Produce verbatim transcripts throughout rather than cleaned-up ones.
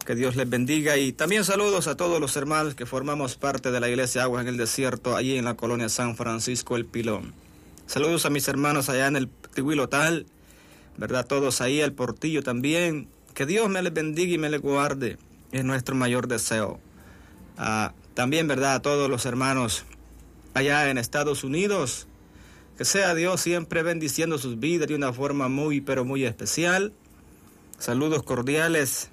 Que Dios les bendiga. Y también saludos a todos los hermanos que formamos parte de la Iglesia Aguas en el Desierto, allí en la colonia San Francisco El Pilón. Saludos a mis hermanos allá en el Tihuilotal, ¿verdad? Todos ahí, el Portillo también. Que Dios me les bendiga y me les guarde. Es nuestro mayor deseo. Ah, también, ¿verdad? A todos los hermanos allá en Estados Unidos. Que sea Dios siempre bendiciendo sus vidas de una forma muy, pero muy especial. Saludos cordiales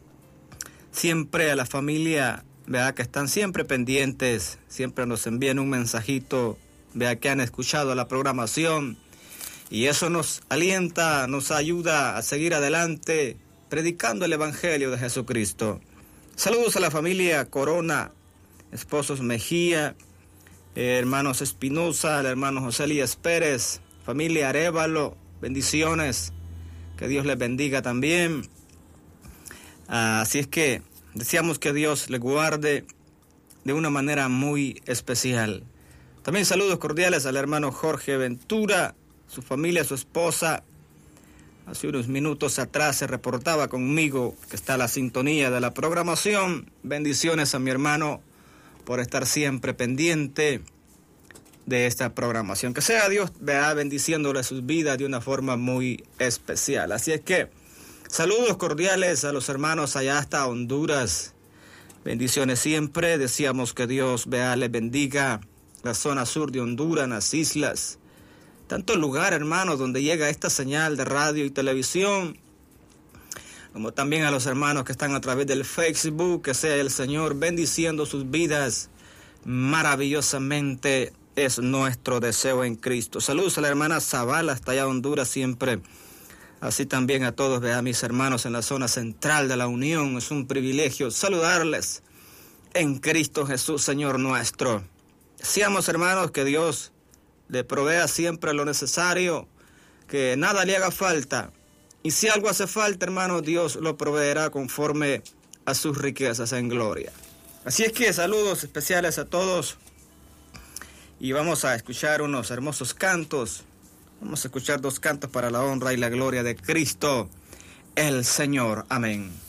siempre a la familia, vea que están siempre pendientes, siempre nos envían un mensajito, vea que han escuchado la programación y eso nos alienta, nos ayuda a seguir adelante predicando el Evangelio de Jesucristo. Saludos a la familia Corona, esposos Mejía, eh, hermanos Espinosa, el hermano José Elías Pérez, familia Arévalo, bendiciones, que Dios les bendiga también. Ah, así es que deseamos que Dios les guarde de una manera muy especial. También saludos cordiales al hermano Jorge Ventura, su familia, su esposa. Hace unos minutos atrás se reportaba conmigo que está a la sintonía de la programación. Bendiciones a mi hermano por estar siempre pendiente de esta programación. Que sea Dios, vea, bendiciéndole sus vidas de una forma muy especial. Así es que saludos cordiales a los hermanos allá hasta Honduras. Bendiciones siempre. Deseamos que Dios, vea, les bendiga la zona sur de Honduras, las islas. Tanto lugar, hermanos, donde llega esta señal de radio y televisión. Como también a los hermanos que están a través del Facebook. Que sea el Señor bendiciendo sus vidas maravillosamente. Es nuestro deseo en Cristo. Saludos a la hermana Zavala, hasta allá Honduras siempre. Así también a todos, vea, mis hermanos en la zona central de la Unión. Es un privilegio saludarles en Cristo Jesús, Señor nuestro. Deseamos, hermanos, que Dios le provea siempre lo necesario, que nada le haga falta. Y si algo hace falta, hermanos, Dios lo proveerá conforme a sus riquezas en gloria. Así es que saludos especiales a todos. Y vamos a escuchar unos hermosos cantos. Vamos a escuchar dos cantos para la honra y la gloria de Cristo, el Señor. Amén.